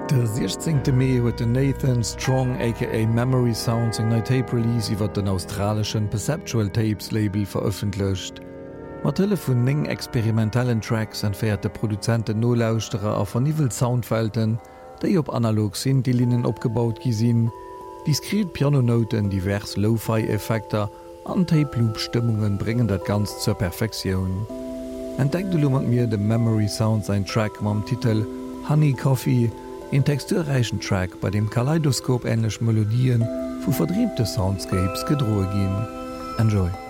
Der 16. Mai huet den Nathan Strong aka Memory Sounds eng neue Tape-Release iwwer den australischen Perceptual Tapes Label veröffentlicht. Matelle vun neng experimentellen Tracks entfährt der Produzenten Nolauusterer a vernivel Soundwelten, déi op analog Synthi-Linien opgebaut gisinn, diskret Pianonoten, divers Lo-Fi-Effekter an Tape-Loop-Stimmungen bringen dat ganz zur Perfektion. Entdeckt du mat mir dem Memory Sounds ein Track mam Titel Honey Coffee, en texturreichen Track, bei dem Kaleidoskop ähnlich Melodien vu verdriebte Soundscapes gedrohe gin. Enjoy!